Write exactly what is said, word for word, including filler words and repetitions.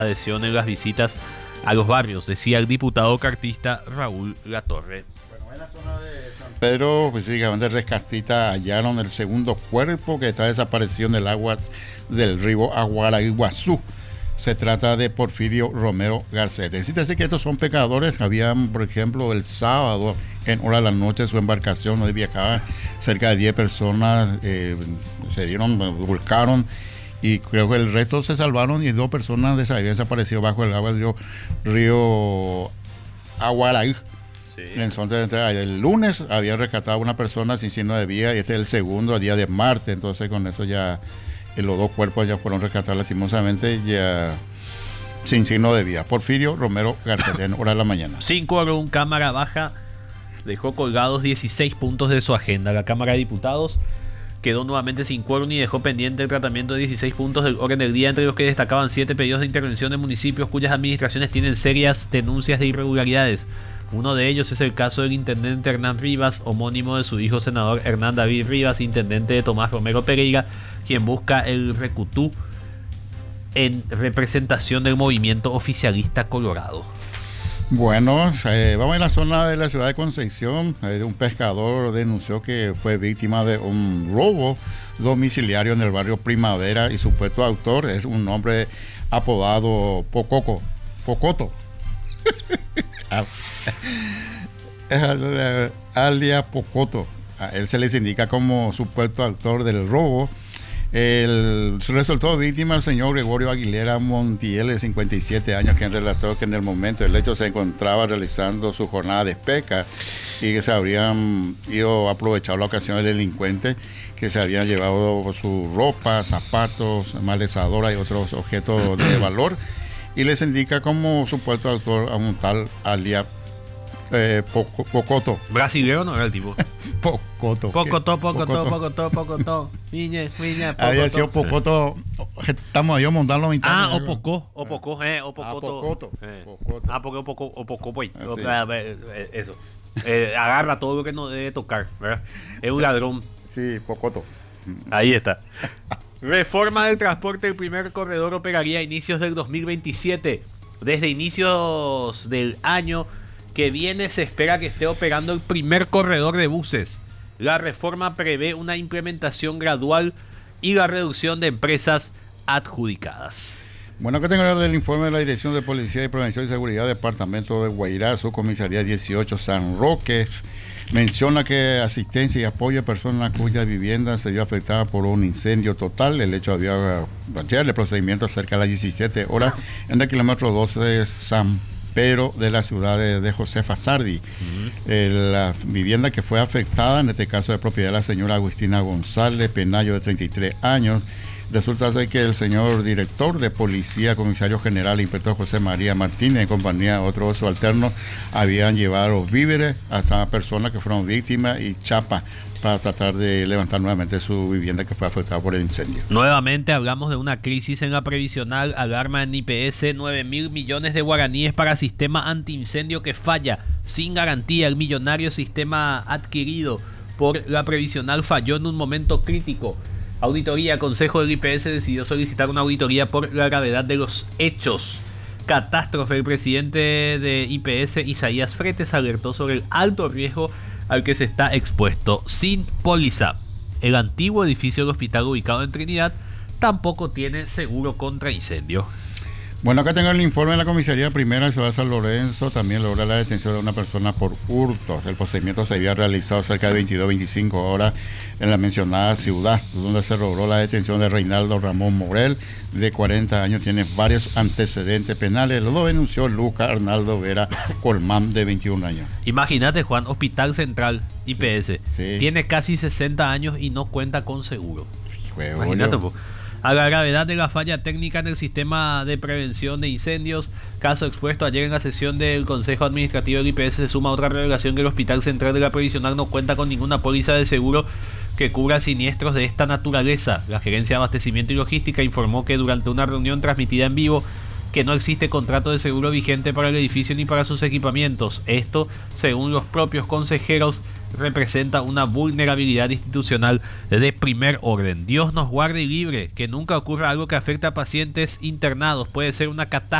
adhesión en las visitas a los barrios, decía el diputado cartista Raúl Latorre. Bueno, en la zona de San Pedro, pues sí, de Rescatita hallaron el segundo cuerpo que está desaparecido en el agua del río Aguaraiguazú. Se trata de Porfirio Romero Garcete. Necesita decir que estos son pecadores. Habían, por ejemplo, el sábado, en hora de la noche, su embarcación donde viajaba cerca de diez personas, eh, se dieron, volcaron, y creo que el resto se salvaron y dos personas des- habían desaparecido bajo el agua del río, río Aguaraí. Sí. Entonces, el lunes habían rescatado a una persona sin signo de vida y este es el segundo, a día de martes. Entonces, con eso ya eh, los dos cuerpos ya fueron rescatados lastimosamente, ya sin signo de vida. Porfirio Romero Garcete, en hora de la mañana. cinco horas, un Cámara Baja dejó colgados dieciséis puntos de su agenda. La Cámara de Diputados quedó nuevamente sin quórum y dejó pendiente el tratamiento de dieciséis puntos del orden del día, entre los que destacaban siete pedidos de intervención de municipios cuyas administraciones tienen serias denuncias de irregularidades. Uno de ellos es el caso del intendente Hernán Rivas, homónimo de su hijo senador Hernán David Rivas, intendente de Tomás Romero Pereira, quien busca el recutú en representación del movimiento oficialista colorado. Bueno, eh, vamos a la zona de la ciudad de Concepción. Eh, un pescador denunció que fue víctima de un robo domiciliario en el barrio Primavera y su supuesto autor es un hombre apodado Pococo, Pocoto. Alias Pocoto. A él se les indica como supuesto autor del robo. El, resultó víctima el señor Gregorio Aguilera Montiel, de cincuenta y siete años, quien relató que en el momento del hecho se encontraba realizando su jornada de pesca y que se habrían ido a aprovechar la ocasión del delincuente, que se habían llevado su ropa, zapatos, malezadora y otros objetos de valor, y les indica como supuesto autor a un tal alias eh, Poco, Pocoto. ¿Brasilero no era el tipo? Pocoto. Pocotó, pocotó, pocotó, pocotó. Niña, niña, pocotó. Había sido Pocoto. Estamos ahí montando la mitad. Ah, o pocó, o pocó, eh, o Ah, pocoto. Pocoto. Eh. Pocoto. Ah, porque o pocó, o pocó, pues. Ah, O- sí. a ver, eh, Eso. Eh, agarra todo lo que no debe tocar, ¿verdad? Es un ladrón. Sí, Pocoto. Ahí está. Reforma del transporte. El primer corredor operaría a inicios del dos mil veintisiete. Desde inicios del año que viene se espera que esté operando el primer corredor de buses. La reforma prevé una implementación gradual y la reducción de empresas adjudicadas. Bueno, que tengo el informe de la Dirección de Policía y Prevención y Seguridad, Departamento de Guairazo, Comisaría dieciocho San Roque. Menciona que asistencia y apoyo a personas cuyas viviendas se vio afectada por un incendio total. El hecho había ayer el procedimiento cerca de las diecisiete horas en el kilómetro doce de San Pedro de la ciudad de, de Josefa Sardi. Uh-huh. eh, la vivienda que fue afectada, en este caso de propiedad de la señora Agustina González Penayo, de treinta y tres años. Resulta ser que el señor director de policía, comisario general, inspector José María Martínez, en compañía de otros subalternos, habían llevado víveres a estas personas que fueron víctimas y chapas para tratar de levantar nuevamente su vivienda que fue afectada por el incendio. Nuevamente hablamos de una crisis en la previsional. Alarma en I P S, nueve mil millones de guaraníes para sistema antiincendio que falla sin garantía. El millonario sistema adquirido por la previsional falló en un momento crítico. Auditoría. Consejo del I P S decidió solicitar una auditoría por la gravedad de los hechos. Catástrofe. El presidente de I P S, Isaías Fretes, alertó sobre el alto riesgo al que se está expuesto. Sin póliza. El antiguo edificio del hospital ubicado en Trinidad tampoco tiene seguro contra incendio. Bueno, acá tengo el informe de la comisaría primera de Ciudad de San Lorenzo. También logra la detención de una persona por hurtos. El procedimiento se había realizado cerca de veintidós a veinticinco horas en la mencionada ciudad, donde se logró la detención de Reinaldo Ramón Morel, de cuarenta años, tiene varios antecedentes penales. Lo denunció Lucas Arnaldo Vera Colmán, de veintiún años. Imagínate, Juan, Hospital Central I P S. Sí, sí. Tiene casi sesenta años y no cuenta con seguro. Juego, Imagínate, po. A la gravedad de la falla técnica en el sistema de prevención de incendios, caso expuesto ayer en la sesión del Consejo Administrativo del I P S, se suma otra revelación que el Hospital Central de la Previsional no cuenta con ninguna póliza de seguro que cubra siniestros de esta naturaleza. La Gerencia de Abastecimiento y Logística informó que durante una reunión transmitida en vivo que no existe contrato de seguro vigente para el edificio ni para sus equipamientos. Esto, según los propios consejeros, representa una vulnerabilidad institucional de primer orden. Dios nos guarde y libre, que nunca ocurra algo que afecte a pacientes internados. Puede ser una catástrofe